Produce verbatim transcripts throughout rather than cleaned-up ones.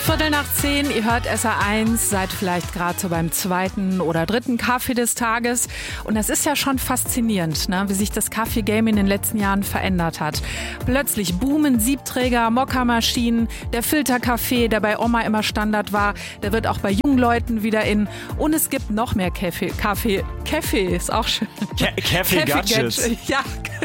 Viertel nach zehn, ihr hört S R eins, seid vielleicht gerade so beim zweiten oder dritten Kaffee des Tages. Und das ist ja schon faszinierend, ne, wie sich das Kaffee-Game in den letzten Jahren verändert hat. Plötzlich boomen Siebträger, Mokka-Maschinen, der Filterkaffee, der bei Oma immer Standard war, der wird auch bei jungen Leuten wieder in. Und es gibt noch mehr Kaffee. Kaffee, Kaffee ist auch schön. Kaffee-Gadgets. Ja,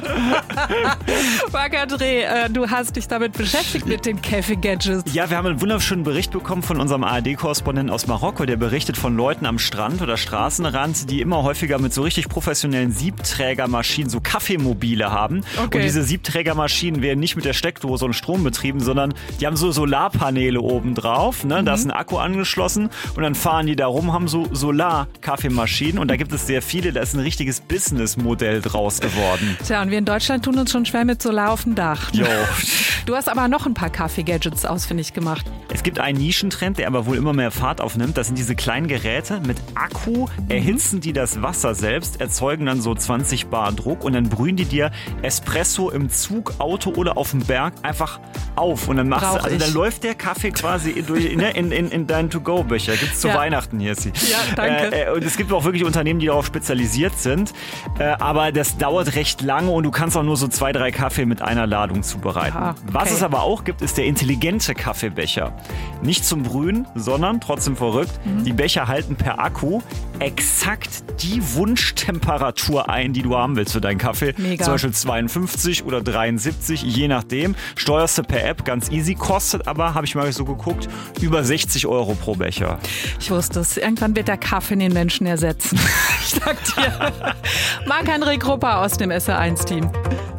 Marc-André, du hast dich damit beschäftigt mit den Kaffee-Gadgets. Ja, wir haben einen wunderschönen Bericht bekommen von unserem A R D-Korrespondenten aus Marokko, der berichtet von Leuten am Strand oder Straßenrand, die immer häufiger mit so richtig professionellen Siebträgermaschinen so Kaffeemobile haben. Okay. Und diese Siebträgermaschinen werden nicht mit der Steckdose und Strom betrieben, sondern die haben so Solarpaneele oben drauf. Ne? Mhm. Da ist ein Akku angeschlossen und dann fahren die da rum, haben so Solar-Kaffeemaschinen und da gibt es sehr viele. Da ist ein richtiges Businessmodell draus geworden. Tja, und wir in Deutschland tun uns schon schwer mit Solar auf dem Dach. Jo. Du hast aber noch ein paar Kaffee-Gadgets ausfindig gemacht. Es gibt einen Nischentrend, der aber wohl immer mehr Fahrt aufnimmt. Das sind diese kleinen Geräte mit Akku, erhitzen die das Wasser selbst, erzeugen dann so zwanzig Bar Druck und dann brühen die dir Espresso im Zug, Auto oder auf dem Berg einfach auf. Und dann machst Brauch du, also ich. dann läuft der Kaffee quasi in, durch, in, in, in, in deinen To-Go-Becher. Gibt's zu Ja. Weihnachten hier. Ist sie. Ja, danke. Äh, und es gibt auch wirklich Unternehmen, die darauf spezialisiert sind. Äh, aber das dauert recht lange und du kannst auch nur so zwei, drei Kaffee mit einer Ladung zubereiten. Ah, okay. Was es aber auch gibt, ist der intelligente Kaffeebecher. Nicht zum Brühen, sondern trotzdem verrückt. Mhm. Die Becher halten per Akku exakt die Wunschtemperatur ein, die du haben willst für deinen Kaffee. Mega. Zum Beispiel zweiundfünfzig oder dreiundsiebzig, je nachdem. Steuerst du per App, ganz easy. Kostet aber, habe ich mal so geguckt, über sechzig Euro pro Becher. Ich wusste es. Irgendwann wird der Kaffee den Menschen ersetzen. Ich sag dir. Marc-André Krupper aus dem S R eins Team.